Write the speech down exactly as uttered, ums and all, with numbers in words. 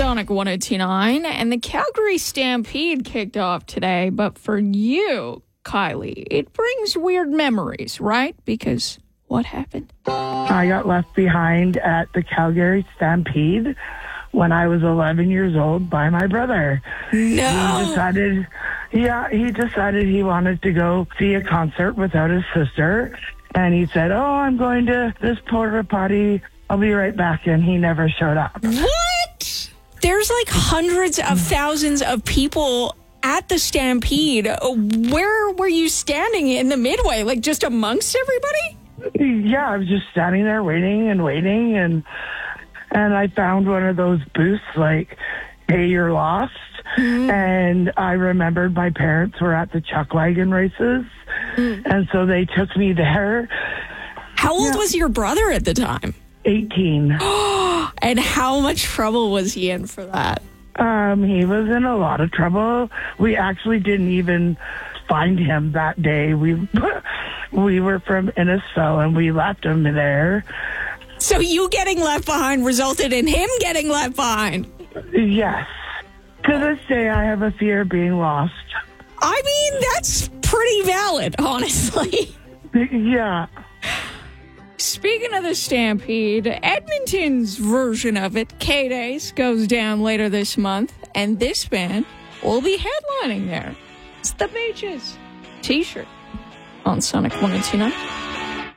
Sonic one oh two point nine, and the Calgary Stampede kicked off today. But for you, Kylie, it brings weird memories, right? Because what happened? I got left behind at the Calgary Stampede when I was eleven years old by my brother. No. He decided, yeah, he decided he wanted to go see a concert without his sister. And he said, oh, I'm going to this porta potty. I'll be right back. And he never showed up. What? There's like hundreds of thousands of people at the Stampede. Where were you standing in the midway? Like just amongst everybody? Yeah, I was just standing there waiting and waiting. And and I found one of those booths like, hey, you're lost. Mm-hmm. And I remembered my parents were at the Chuck Wagon races. Mm. And so they took me there. How old yeah. was your brother at the time? eighteen. And how much trouble was he in for that? Um, he was in a lot of trouble. We actually didn't even find him that day. We we were from Innisfil and we left him there. So you getting left behind resulted in him getting left behind? Yes. To this day, I have a fear of being lost. I mean, that's pretty valid, honestly. Yeah. Speaking of the Stampede, Edmonton's version of it, K-Days, goes down later this month, and this band will be headlining there. It's the Beaches. T-shirt on Sonic one oh two point nine.